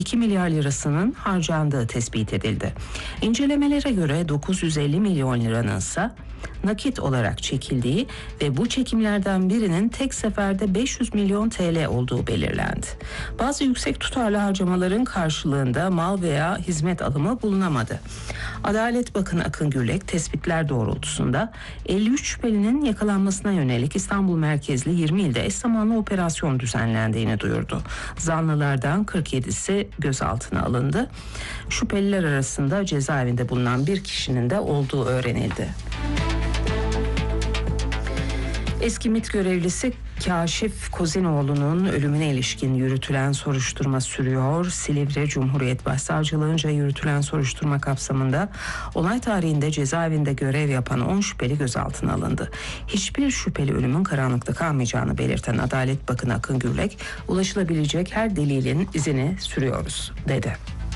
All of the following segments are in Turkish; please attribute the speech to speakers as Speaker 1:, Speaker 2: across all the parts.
Speaker 1: 2 milyar lirasının harcandığı tespit edildi. İncelemelere göre 950 milyon liranın ise nakit olarak çekildiği ve bu çekimlerden birinin tek seferde 500 milyon TL olduğu belirlendi. Bazı yüksek tutarlı harcamaların karşılığında mal veya hizmet alımı bulunamadı. Adalet Bakanı Akın Gürlek tespitler doğrultusunda 53 şüphelinin yakalanmasına yönelik İstanbul merkezli 20 ilde eş zamanlı operasyon düzenlendiğini duyurdu. Zanlılardan 47'si gözaltına alındı. Şüpheliler arasında cezaevinde bulunan bir kişinin de olduğu öğrenildi. Eski MİT görevlisi Kaşif Kozinoğlu'nun ölümüne ilişkin yürütülen soruşturma sürüyor. Silivri Cumhuriyet Başsavcılığınca yürütülen soruşturma kapsamında olay tarihinde cezaevinde görev yapan 10 şüpheli gözaltına alındı. Hiçbir şüpheli ölümün karanlıkta kalmayacağını belirten Adalet Bakanı Akın Gürlek, ulaşılabilecek her delilin izini sürüyoruz dedi.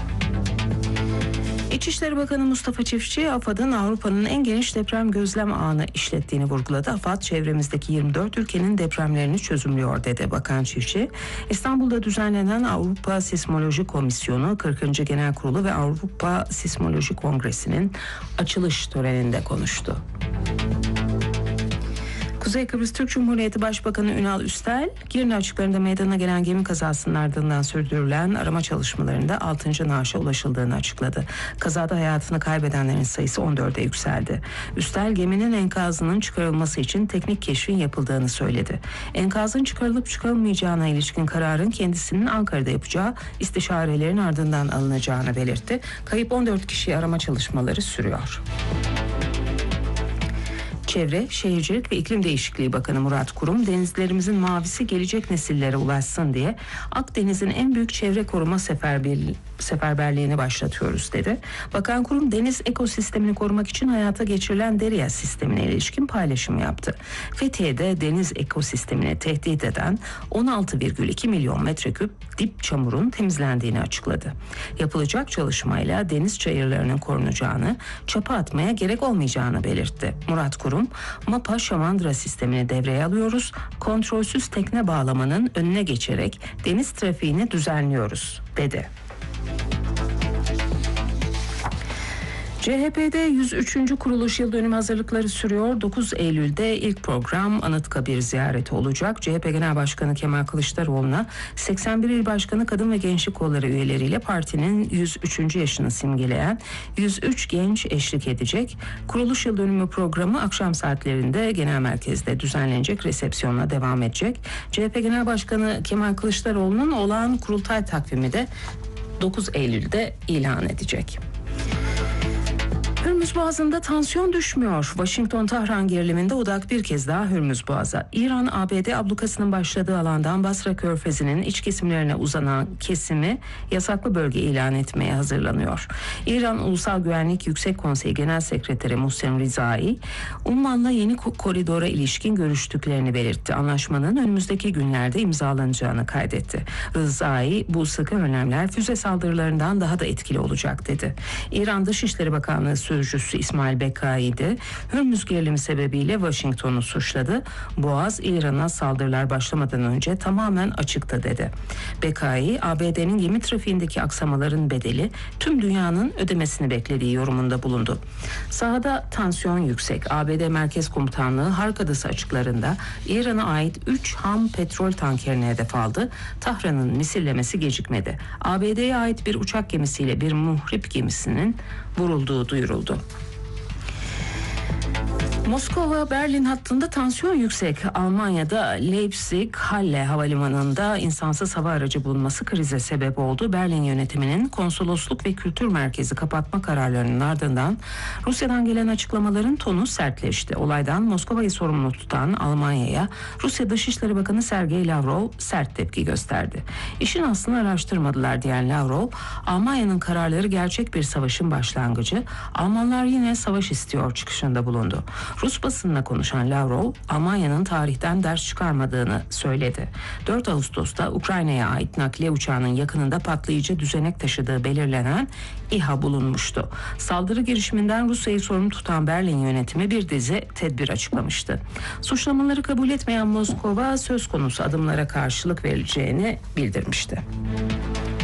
Speaker 1: İçişleri Bakanı Mustafa Çiftçi, AFAD'ın Avrupa'nın en geniş deprem gözlem ağını işlettiğini vurguladı. AFAD, çevremizdeki 24 ülkenin depremlerini çözümlüyor dedi. Bakan Çiftçi, İstanbul'da düzenlenen Avrupa Sismoloji Komisyonu 40. Genel Kurulu ve Avrupa Sismoloji Kongresi'nin açılış töreninde konuştu. Kuzey Kıbrıs Türk Cumhuriyeti Başbakanı Ünal Üstel, Girne açıklarında meydana gelen gemi kazasının ardından sürdürülen arama çalışmalarında 6. naaşa ulaşıldığını açıkladı. Kazada hayatını kaybedenlerin sayısı 14'e yükseldi. Üstel, geminin enkazının çıkarılması için teknik keşfin yapıldığını söyledi. Enkazın çıkarılıp çıkarılmayacağına ilişkin kararın kendisinin Ankara'da yapacağı istişarelerin ardından alınacağını belirtti. Kayıp 14 kişiyi arama çalışmaları sürüyor. Çevre, Şehircilik ve İklim Değişikliği Bakanı Murat Kurum, denizlerimizin mavisi gelecek nesillere ulaşsın diye Akdeniz'in en büyük çevre koruma seferberliğini başlatıyoruz dedi. Bakan Kurum, deniz ekosistemini korumak için hayata geçirilen Derya sistemine ilişkin paylaşım yaptı. Fethiye'de deniz ekosistemini tehdit eden 16,2 milyon metreküp dip çamurun temizlendiğini açıkladı. Yapılacak çalışmayla deniz çayırlarının korunacağını, çapa atmaya gerek olmayacağını belirtti. Murat Kurum, MAPA Şamandıra sistemini devreye alıyoruz, kontrolsüz tekne bağlamanın önüne geçerek deniz trafiğini düzenliyoruz dedi. CHP'de 103. kuruluş yıl dönümü hazırlıkları sürüyor. 9 Eylül'de ilk program Anıtkabir ziyareti olacak. CHP Genel Başkanı Kemal Kılıçdaroğlu'na 81 il başkanı, kadın ve gençlik kolları üyeleriyle partinin 103. yaşını simgeleyen 103 genç eşlik edecek. Kuruluş yıl dönümü programı akşam saatlerinde genel merkezde düzenlenecek, resepsiyonla devam edecek. CHP Genel Başkanı Kemal Kılıçdaroğlu'nun olağan kurultay takvimi de 9 Eylül'de ilan edecek. Hürmüz Boğazı'nda tansiyon düşmüyor. Washington-Tahran geriliminde odak bir kez daha Hürmüz Boğazı. İran, ABD ablukasının başladığı alandan Basra Körfezi'nin iç kesimlerine uzanan kesimi yasaklı bölge ilan etmeye hazırlanıyor. İran Ulusal Güvenlik Yüksek Konseyi Genel Sekreteri Muhsen Rizai, Umman'la yeni koridora ilişkin görüştüklerini belirtti. Anlaşmanın önümüzdeki günlerde imzalanacağını kaydetti. Rizai, bu sıkı önlemler füze saldırılarından daha da etkili olacak dedi. İran Dışişleri Bakanlığı Sözcüsü İsmail Bekai de Hürmüz gerilimi sebebiyle Washington'u suçladı. Boğaz, İran'a saldırılar başlamadan önce tamamen açıktı dedi. Bekai, ABD'nin gemi trafiğindeki aksamaların bedeli tüm dünyanın ödemesini beklediği yorumunda bulundu. Sahada tansiyon yüksek. ABD Merkez Komutanlığı Harp Adası açıklarında İran'a ait 3 ham petrol tankerine hedef aldı. Tahran'ın misillemesi gecikmedi. ABD'ye ait bir uçak gemisiyle bir muhrip gemisinin vurulduğu duyuruldu. Moskova-Berlin hattında tansiyon yüksek. Almanya'da Leipzig-Halle havalimanında insansız hava aracı bulunması krize sebep oldu. Berlin yönetiminin konsolosluk ve kültür merkezi kapatma kararlarının ardından Rusya'dan gelen açıklamaların tonu sertleşti. Olaydan Moskova'yı sorumlu tutan Almanya'ya Rusya Dışişleri Bakanı Sergey Lavrov sert tepki gösterdi. İşin aslını araştırmadılar diyen Lavrov, Almanya'nın kararları gerçek bir savaşın başlangıcı, Almanlar yine savaş istiyor çıkışında bulundu. Rus basınına konuşan Lavrov, Almanya'nın tarihten ders çıkarmadığını söyledi. 4 Ağustos'ta Ukrayna'ya ait nakliye uçağının yakınında patlayıcı düzenek taşıdığı belirlenen İHA bulunmuştu. Saldırı girişiminden Rusya'yı sorumlu tutan Berlin yönetimi bir dizi tedbir açıklamıştı. Suçlamaları kabul etmeyen Moskova söz konusu adımlara karşılık vereceğini bildirmişti.